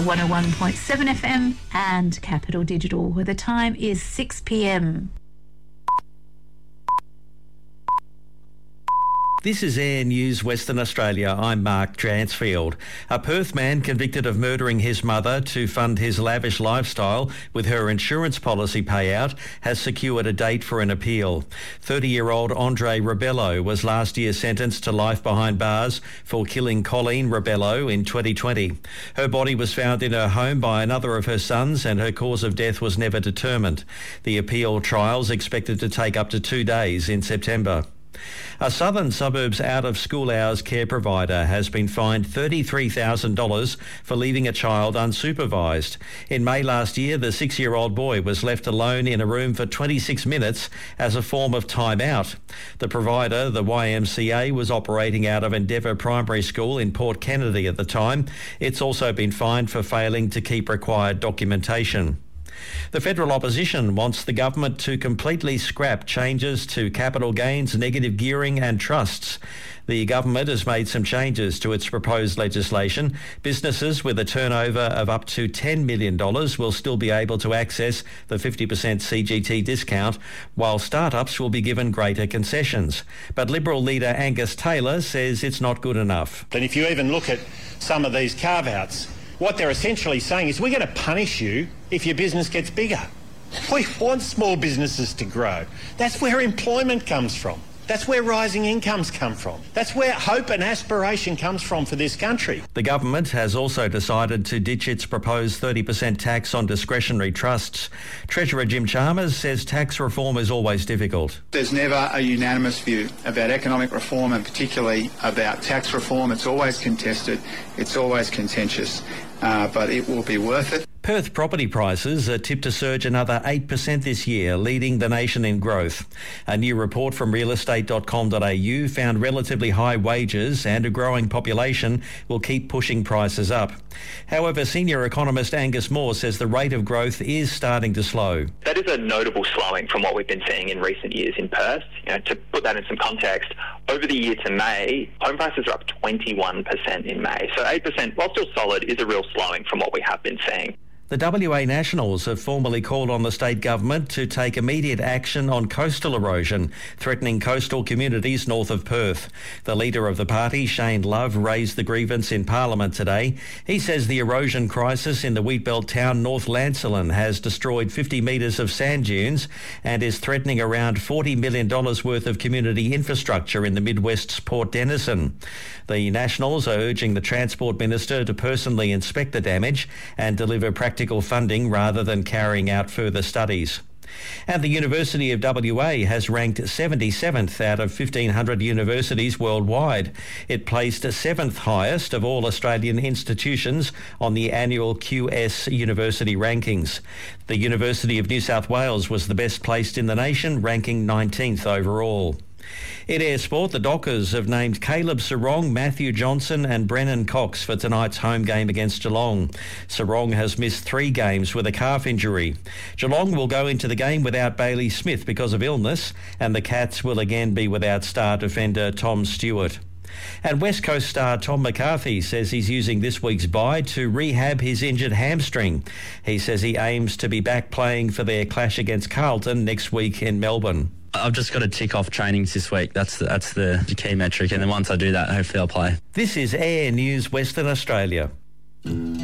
101.7 FM and Capital Digital, where the time is 6 p.m. This is Air News Western Australia. I'm Mark Dransfield. A Perth man convicted of murdering his mother to fund his lavish lifestyle with her insurance policy payout has secured a date for an appeal. 30-year-old Andre Rebello was last year sentenced to life behind bars for killing Colleen Rebello in 2020. Her body was found in her home by another of her sons and her cause of death was never determined. The appeal trial is expected to take up to 2 days in September. A Southern Suburbs out-of-school hours care provider has been fined $33,000 for leaving a child unsupervised. In May last year, the 6-year-old boy was left alone in a room for 26 minutes as a form of time-out. The provider, the YMCA, was operating out of Endeavour Primary School in Port Kennedy at the time. It's also been fined for failing to keep required documentation. The federal opposition wants the government to completely scrap changes to capital gains, negative gearing and trusts. The government has made some changes to its proposed legislation. Businesses with a turnover of up to $10 million will still be able to access the 50% CGT discount, while startups will be given greater concessions. But Liberal leader Angus Taylor says it's not good enough. And if you even look at some of these carve-outs, what they're essentially saying is we're going to punish you if your business gets bigger. We want small businesses to grow. That's where employment comes from. That's where rising incomes come from. That's where hope and aspiration comes from for this country. The government has also decided to ditch its proposed 30% tax on discretionary trusts. Treasurer Jim Chalmers says tax reform is always difficult. There's never a unanimous view about economic reform and particularly about tax reform. It's always contested. It's always contentious, but it will be worth it. Perth property prices are tipped to surge another 8% this year, leading the nation in growth. A new report from realestate.com.au found relatively high wages and a growing population will keep pushing prices up. However, senior economist Angus Moore says the rate of growth is starting to slow. That is a notable slowing from what we've been seeing in recent years in Perth. To put that in some context, over the year to May, home prices are up 21% in May. So 8%, while still solid, is a real slowing from what we have been seeing. The WA Nationals have formally called on the state government to take immediate action on coastal erosion, threatening coastal communities north of Perth. The leader of the party, Shane Love, raised the grievance in Parliament today. He says the erosion crisis in the wheatbelt town North Lancelin has destroyed 50 metres of sand dunes and is threatening around $40 million worth of community infrastructure in the Midwest's Port Denison. The Nationals are urging the Transport Minister to personally inspect the damage and deliver practical funding rather than carrying out further studies. And the University of WA has ranked 77th out of 1,500 universities worldwide. It placed 7th highest of all Australian institutions on the annual QS University rankings. The University of New South Wales was the best placed in the nation, ranking 19th overall. In Air Sport, the Dockers have named Caleb Sarong, Matthew Johnson and Brennan Cox for tonight's home game against Geelong. Sarong has missed 3 games with a calf injury. Geelong will go into the game without Bailey Smith because of illness, and the Cats will again be without star defender Tom Stewart. And West Coast star Tom McCarthy says he's using this week's bye to rehab his injured hamstring. He says he aims to be back playing for their clash against Carlton next week in Melbourne. I've just got to tick off trainings this week. That's the key metric. And then once I do that, hopefully I'll play. This is Air News Western Australia.